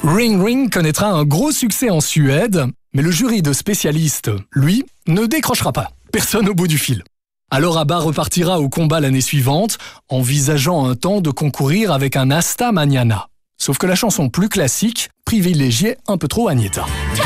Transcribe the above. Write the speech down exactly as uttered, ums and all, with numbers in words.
Ring Ring connaîtra un gros succès en Suède, mais le jury de spécialistes, lui, ne décrochera pas. Personne au bout du fil. Alors Abba repartira au combat l'année suivante, envisageant un temps de concourir avec un Asta Mañana. Sauf que la chanson plus classique privilégiait un peu trop Agnetha.